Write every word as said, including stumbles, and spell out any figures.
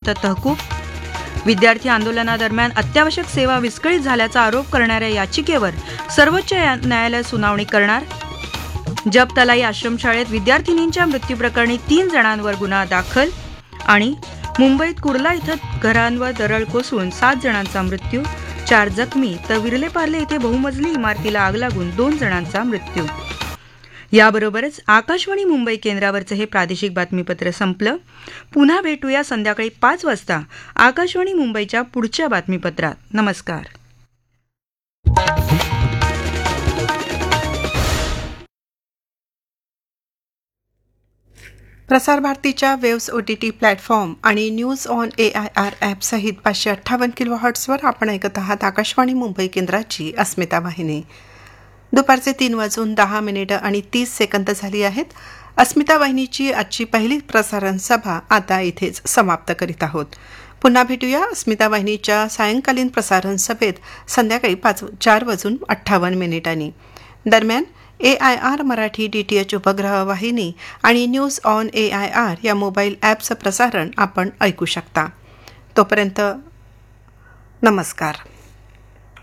अर्थ तहकूब. विद्यार्थी आंदोलनादरम्यान अत्यावश्यक सेवा विस्कळीत झाल्याचा आरोप करणाऱ्या याचिकेवर सर्वोच्च न्यायालय सुनावणी करणार. जपतलाई आश्रमशाळेत विद्यार्थिनींच्या मृत्यूप्रकरणी तीन जणांवर गुन्हा दाखल. आणि मुंबईत कुर्ला इथं घरांवर दरड कोसळून सात जणांचा मृत्यू, चार जखमी, तर विर्लेपार्ले इथे बहुमजली इमारतीला आग लागून दोन जणांचा मृत्यू. याबरोबरच आकाशवाणी मुंबई केंद्रावरचं हे प्रादेशिक बातमीपत्र संपलं. पुन्हा भेटूया संध्याकाळी पाच वाजता आकाशवाणी मुंबईच्या पुढच्या बातमीपत्रात. नमस्कार. प्रसारभारतीच्या waves O T T platform आणि news on A I R ॲपसहित पाचशे अठ्ठावन्न किलो हर्ट्सवर आपण ऐकत आहात आकाशवाणी मुंबई केंद्राची अस्मिता वाहिनी. दुपारचे तीन वाजून दहा मिनिटं आणि तीस सेकंद झाली आहेत. अस्मिता वाहिनीची आजची पहिली प्रसारण सभा आता इथेच समाप्त करीत आहोत. पुन्हा भेटूया अस्मिता वाहिनीच्या सायंकालीन प्रसारण सभेत संध्याकाळी पाच चार वाजून अठ्ठावन्न मिनिटांनी. दरम्यान ए I R Marathi D T H उपग्रह वाहिनी आणि news on A I R या मोबाईल ॲपचं प्रसारण आपण ऐकू शकता. तोपर्यंत नमस्कार.